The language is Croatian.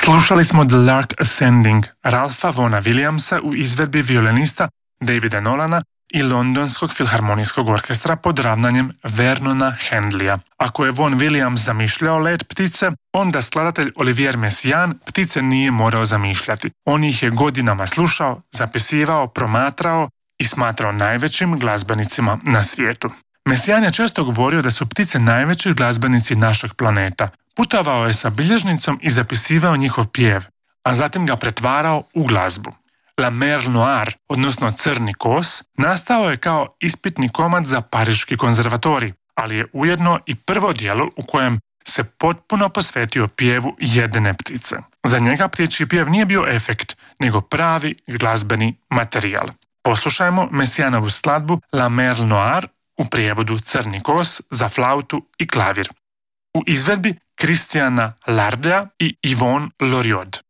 Slušali smo The Lark Ascending Ralpha Vaughna Williamsa u izvedbi violinista Davida Nolana i Londonskog filharmonijskog orkestra pod ravnanjem Vernona Handleya. Ako je Vaughan Williams zamišljao let ptice, onda skladatelj Olivier Messiaen ptice nije morao zamišljati. On ih je godinama slušao, zapisivao, promatrao i smatrao najvećim glazbenicima na svijetu. Messiaen je često govorio da su ptice najveći glazbenici našeg planeta. Putovao je sa bilježnicom i zapisivao njihov pjev, a zatim ga pretvarao u glazbu. La Mer Noire, odnosno Crni kos, nastao je kao ispitni komad za Pariški konzervatorij, ali je ujedno i prvo djelo u kojem se potpuno posvetio pjevu jedne ptice. Za njega ptičji pjev nije bio efekt, nego pravi glazbeni materijal. Poslušajmo Messiaenovu skladbu La Mer Noire u prijevodu Crni kos za flautu i klavir. U izvedbi Christiana Lardea i Yvonne Loriod.